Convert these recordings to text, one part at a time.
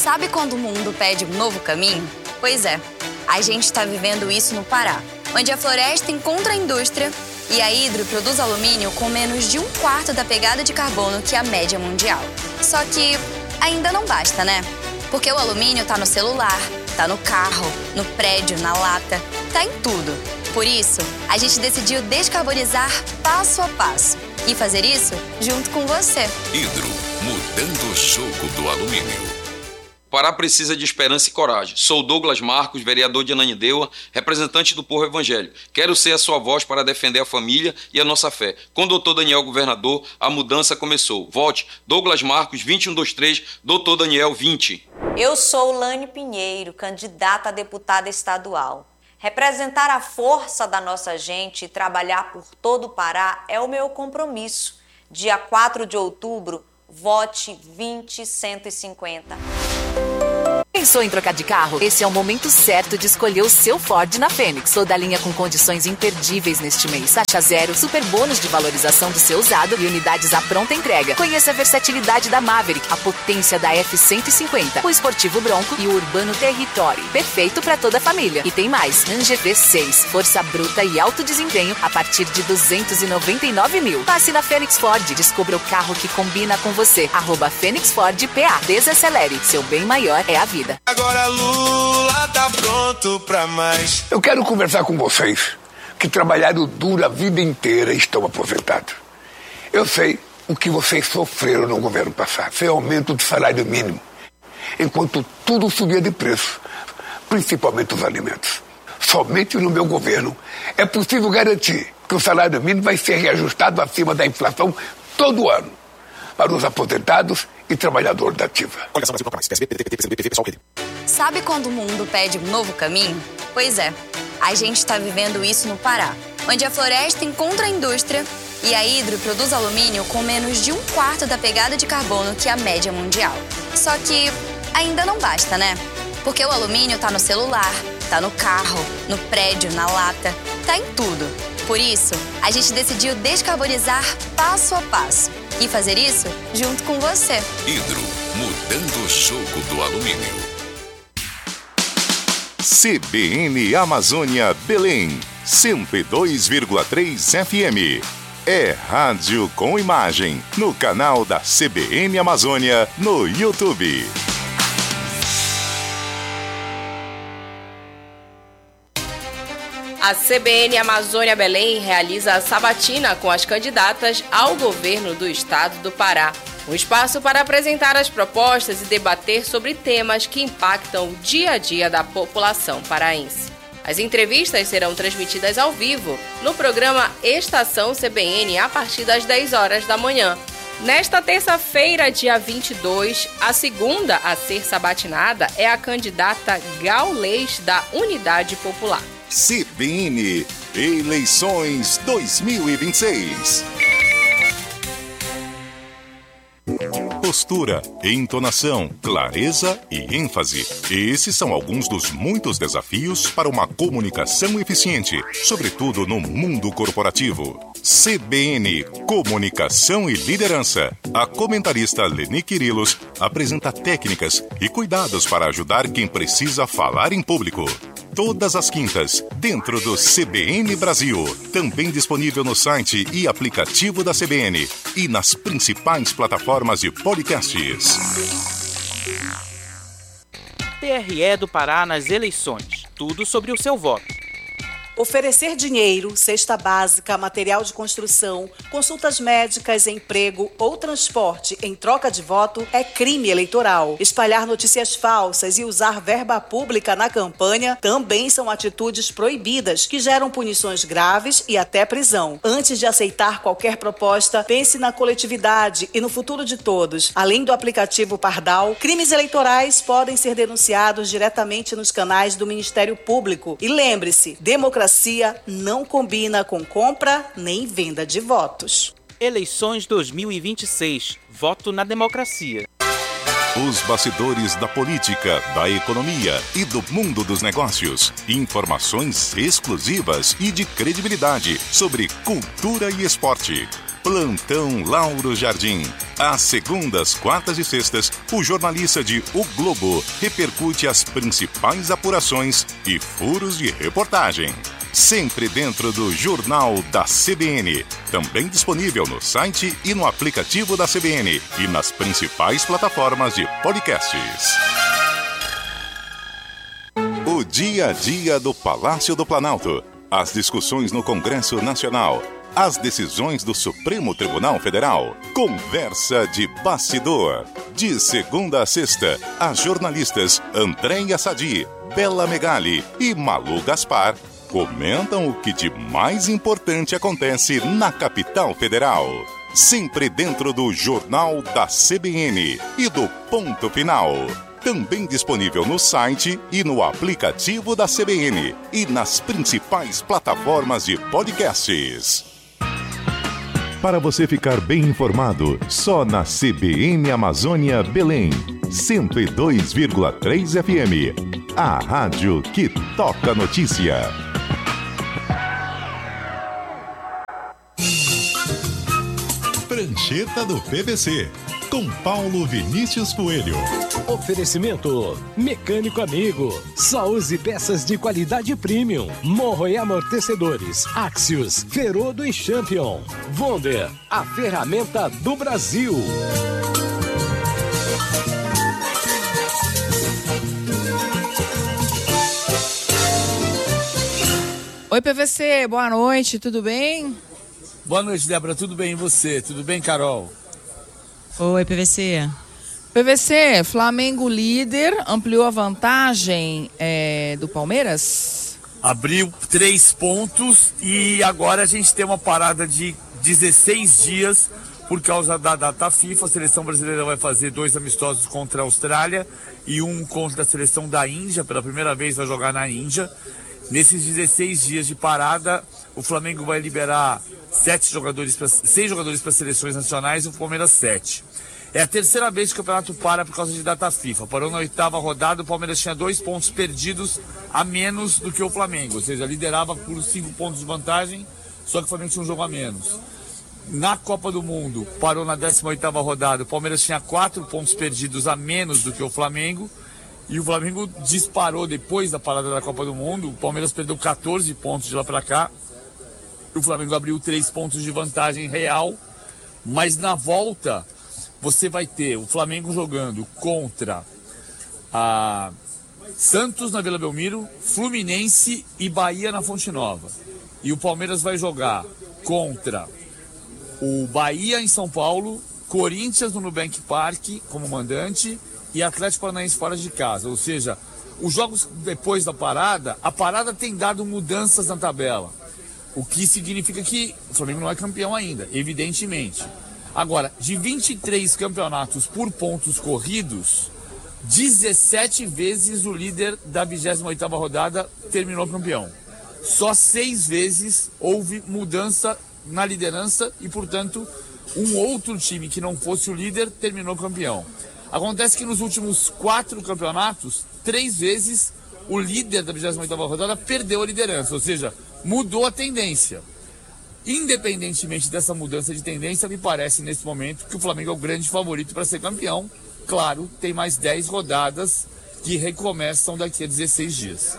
Sabe quando o mundo pede um novo caminho? Pois é, a gente está vivendo isso no Pará, onde a floresta encontra a indústria e a Hydro produz alumínio com menos de 1/4 da pegada de carbono que a média mundial. Só que ainda não basta, né? Porque o alumínio tá no celular, tá no carro, no prédio, na lata, tá em tudo. Por isso, a gente decidiu descarbonizar passo a passo e fazer isso junto com você. Hydro, mudando o jogo do alumínio. O Pará precisa de esperança e coragem. Sou Douglas Marcos, vereador de Ananindeua, representante do povo evangélico. Quero ser a sua voz para defender a família e a nossa fé. Com o doutor Daniel governador, a mudança começou. Vote Douglas Marcos, 2123, doutor Daniel 20. Eu sou Lane Pinheiro, candidata a deputada estadual. Representar a força da nossa gente e trabalhar por todo o Pará é o meu compromisso. Dia 4 de outubro, vote 20150. Pensou em trocar de carro? Esse é o momento certo de escolher o seu Ford na Fênix. Toda a linha com condições imperdíveis neste mês. Taxa zero, super bônus de valorização do seu usado e unidades à pronta entrega. Conheça a versatilidade da Maverick, a potência da F-150, o esportivo Bronco e o urbano Territory. Perfeito para toda a família. E tem mais. Ranger V6, força bruta e alto desempenho a partir de 299 mil. Passe na Fênix Ford. Descubra o carro que combina com você. @Fênix Ford PA. Desacelere. Seu bem maior é a vida. Agora Lula tá pronto pra mais. Eu quero conversar com vocês que trabalharam duro a vida inteira e estão aposentados. Eu sei o que vocês sofreram no governo passado. Foi aumento do salário mínimo, enquanto tudo subia de preço, principalmente os alimentos. Somente no meu governo é possível garantir que o salário mínimo vai ser reajustado acima da inflação todo ano para os aposentados e trabalhadores da ativa. Sabe quando o mundo pede um novo caminho? Pois é, a gente está vivendo isso no Pará, onde a floresta encontra a indústria e a Hydro produz alumínio com menos de 1/4 da pegada de carbono que a média mundial. Só que ainda não basta, né? Porque o alumínio tá no celular, tá no carro, no prédio, na lata, tá em tudo. Por isso, a gente decidiu descarbonizar passo a passo e fazer isso junto com você. Hydro, mudando o jogo do alumínio. CBN Amazônia Belém, 102,3 FM. É rádio com imagem, no canal da CBN Amazônia, no YouTube. A CBN Amazônia Belém realiza a sabatina com as candidatas ao governo do estado do Pará. Um espaço para apresentar as propostas e debater sobre temas que impactam o dia a dia da população paraense. As entrevistas serão transmitidas ao vivo no programa Estação CBN a partir das 10 horas da manhã. Nesta terça-feira, dia 22, a segunda a ser sabatinada é a candidata Gaulês da Unidade Popular. CBN Eleições 2026. Postura, entonação, clareza e ênfase. Esses são alguns dos muitos desafios para uma comunicação eficiente, sobretudo no mundo corporativo. CBN Comunicação e Liderança. A comentarista Leni Quirilos apresenta técnicas e cuidados para ajudar quem precisa falar em público. Todas as quintas, dentro do CBN Brasil. Também disponível no site e aplicativo da CBN e nas principais plataformas de podcasts. TRE do Pará nas eleições. Tudo sobre o seu voto. Oferecer dinheiro, cesta básica, material de construção, consultas médicas, emprego ou transporte em troca de voto é crime eleitoral. Espalhar notícias falsas e usar verba pública na campanha também são atitudes proibidas que geram punições graves e até prisão. Antes de aceitar qualquer proposta, pense na coletividade e no futuro de todos. Além do aplicativo Pardal, crimes eleitorais podem ser denunciados diretamente nos canais do Ministério Público. E lembre-se, democracia não combina com compra nem venda de votos. Eleições 2026. Voto na democracia. Os bastidores da política, da economia e do mundo dos negócios. Informações exclusivas e de credibilidade sobre cultura e esporte. Plantão Lauro Jardim. Às segundas, quartas e sextas, o jornalista de O Globo repercute as principais apurações e furos de reportagem. Sempre dentro do Jornal da CBN. Também disponível no site e no aplicativo da CBN e nas principais plataformas de podcasts. O dia a dia do Palácio do Planalto. As discussões no Congresso Nacional. As decisões do Supremo Tribunal Federal. Conversa de bastidor. De segunda a sexta, as jornalistas Andréia Sadi, Bela Megali e Malu Gaspar comentam o que de mais importante acontece na capital federal. Sempre dentro do Jornal da CBN e do Ponto Final. Também disponível no site e no aplicativo da CBN e nas principais plataformas de podcasts. Para você ficar bem informado, só na CBN Amazônia Belém, 102,3 FM. A rádio que toca notícia. Prancheta do PVC, com Paulo Vinícius Coelho. Oferecimento Mecânico Amigo. Só use peças de qualidade premium. Morro e amortecedores. Axios, Ferodo e Champion. Wonder, a ferramenta do Brasil. Oi, PVC, boa noite, tudo bem? Boa noite, Débora, tudo bem e você? Tudo bem, Carol? Oi, PVC. PVC, Flamengo líder, ampliou a vantagem do Palmeiras? Abriu 3 pontos e agora a gente tem uma parada de 16 dias por causa da data FIFA. A seleção brasileira vai fazer 2 amistosos contra a Austrália e 1 contra a seleção da Índia. Pela primeira vez vai jogar na Índia. Nesses 16 dias de parada, o Flamengo vai liberar 6 jogadores para seleções nacionais e o Palmeiras 7. É a terceira vez que o campeonato para por causa de data FIFA. Parou na 8ª rodada, o Palmeiras tinha 2 pontos perdidos a menos do que o Flamengo. Ou seja, liderava por 5 pontos de vantagem, só que o Flamengo tinha um jogo a menos. Na Copa do Mundo, parou na 18ª rodada, o Palmeiras tinha 4 pontos perdidos a menos do que o Flamengo. E o Flamengo disparou depois da parada da Copa do Mundo. O Palmeiras perdeu 14 pontos de lá para cá. O Flamengo abriu 3 pontos de vantagem real. Mas na volta, você vai ter o Flamengo jogando contra a Santos na Vila Belmiro, Fluminense e Bahia na Fonte Nova. E o Palmeiras vai jogar contra o Bahia em São Paulo, Corinthians no Nubank Park como mandante e Atlético Paranaense fora de casa. Ou seja, os jogos depois da parada, a parada tem dado mudanças na tabela. O que significa que o Flamengo não é campeão ainda, evidentemente. Agora, de 23 campeonatos por pontos corridos, 17 vezes o líder da 28ª rodada terminou campeão. Só 6 vezes houve mudança na liderança e, portanto, um outro time que não fosse o líder terminou campeão. Acontece que nos últimos 4 campeonatos, 3 vezes o líder da 28ª rodada perdeu a liderança, ou seja, mudou a tendência. Independentemente dessa mudança de tendência, me parece nesse momento que o Flamengo é o grande favorito para ser campeão. Claro, tem mais 10 rodadas que recomeçam daqui a 16 dias.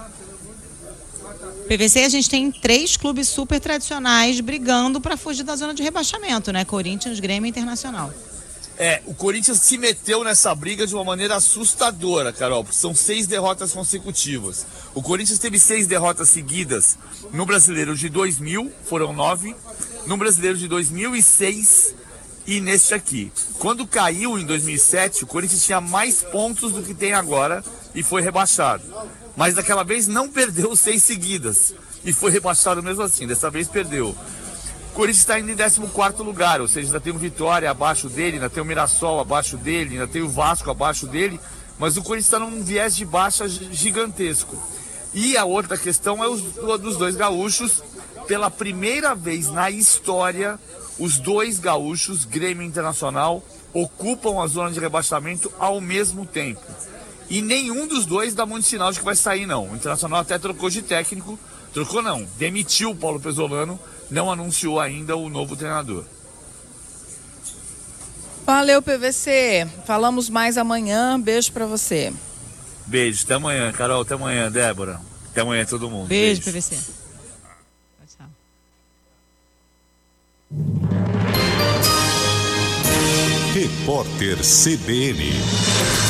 PVC, a gente tem 3 clubes super tradicionais brigando para fugir da zona de rebaixamento, né? Corinthians, Grêmio e Internacional. O Corinthians se meteu nessa briga de uma maneira assustadora, Carol, porque são 6 derrotas consecutivas. O Corinthians teve 6 derrotas seguidas no Brasileiro de 2000, foram 9, no Brasileiro de 2006 e neste aqui. Quando caiu em 2007, o Corinthians tinha mais pontos do que tem agora e foi rebaixado. Mas daquela vez não perdeu 6 seguidas e foi rebaixado mesmo assim, dessa vez perdeu. O Corinthians está indo em 14º lugar, ou seja, ainda tem o Vitória abaixo dele, ainda tem o Mirassol abaixo dele, ainda tem o Vasco abaixo dele, mas o Corinthians está num viés de baixa gigantesco. E a outra questão é dos 2 gaúchos. Pela primeira vez na história, os 2 gaúchos, Grêmio e Internacional, ocupam a zona de rebaixamento ao mesmo tempo. E nenhum dos 2 dá muito sinal de que vai sair, não. O Internacional até trocou de técnico, demitiu o Paulo Pesolano, não anunciou ainda o novo treinador. Valeu, PVC. Falamos mais amanhã. Beijo pra você. Beijo. Até amanhã, Carol. Até amanhã, Débora. Até amanhã, todo mundo. Beijo. PVC. Tchau. Repórter CBN.